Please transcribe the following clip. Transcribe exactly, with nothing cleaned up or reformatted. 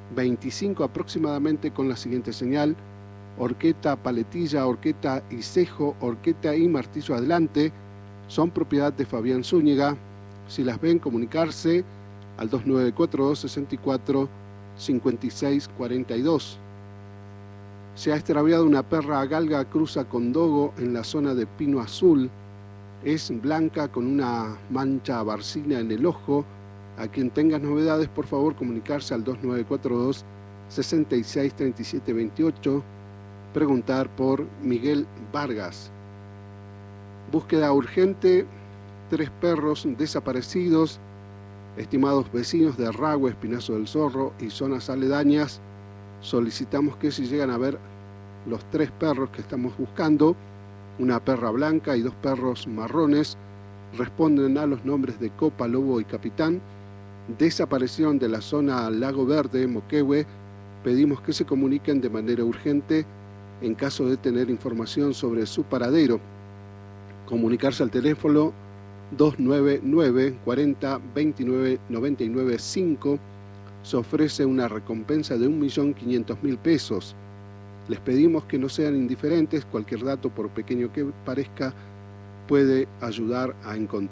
veinticinco aproximadamente, con la siguiente señal: horqueta, paletilla, horqueta y cejo, horqueta y martillo adelante, son propiedad de Fabián Zúñiga. Si las ven, comunicarse al dos nueve cuatro dos, seis cuatro, cinco seis cuatro dos. Se ha extraviado una perra galga cruza con dogo en la zona de Pino Azul. Es blanca con una mancha barcina en el ojo. A quien tenga novedades, por favor, comunicarse al dos nueve cuatro dos, seis seis tres siete dos ocho. Preguntar por Miguel Vargas. Búsqueda urgente. Tres perros desaparecidos. Estimados vecinos de Ragüe, Espinazo del Zorro y zonas aledañas, solicitamos que si llegan a ver los tres perros que estamos buscando, una perra blanca y dos perros marrones, responden a los nombres de Copa, Lobo y Capitán, desaparecieron de la zona Lago Verde, Moquehue. Pedimos que se comuniquen de manera urgente en caso de tener información sobre su paradero. Comunicarse al teléfono dos nueve nueve, cuatro cero, veintinueve, noventa y nueve, cinco. Se ofrece una recompensa de un millón quinientos mil pesos. Les pedimos que no sean indiferentes. Cualquier dato, por pequeño que parezca, puede ayudar a encontrar